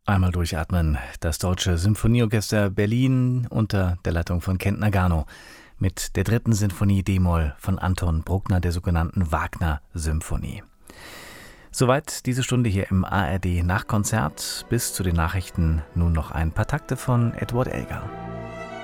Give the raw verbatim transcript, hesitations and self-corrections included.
Einmal durchatmen. Das Deutsche Symphonieorchester Berlin unter der Leitung von Kent Nagano mit der dritten Sinfonie d-Moll von Anton Bruckner, der sogenannten Wagner-Symphonie. Soweit diese Stunde hier im A R D Nachkonzert. Bis zu den Nachrichten nun noch ein paar Takte von Edward Elgar.